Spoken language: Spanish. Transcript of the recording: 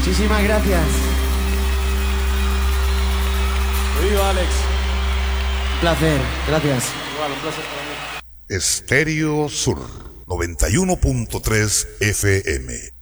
Muchísimas gracias. Viva Alex. Un placer, gracias. Igual, un placer para mí. Estéreo Sur 91.3 FM.